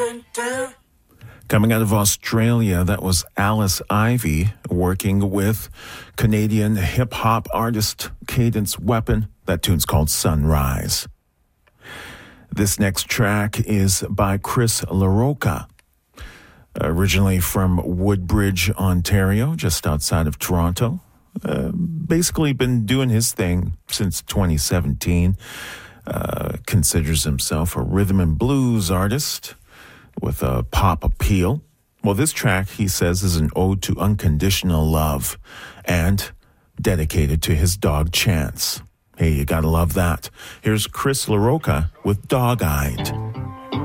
Coming out of Australia, that was Alice Ivy working with Canadian hip-hop artist Cadence Weapon. That tune's called Sunrise. This next track is by Chris LaRocca, originally from Woodbridge, Ontario, just outside of Toronto. Basically been doing his thing since 2017. Considers himself a rhythm and blues artist with a pop appeal. Well, this track, he says, is an ode to unconditional love and dedicated to his dog Chance. Hey, you gotta love that. Here's Chris LaRocca with Dog-Eyed.